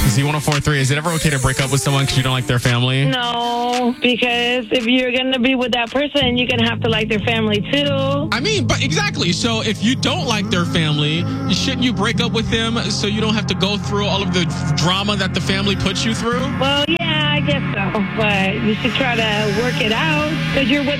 Z1043, is it ever okay to break up with someone because you don't like their family? No, because if you're going to be with that person, you're going to have to like their family too. I mean, but exactly. So if you don't like their family, shouldn't you break up with them so you don't have to go through all of the drama that the family puts you through? Well, yeah, I guess so. But you should try to work it out because you're with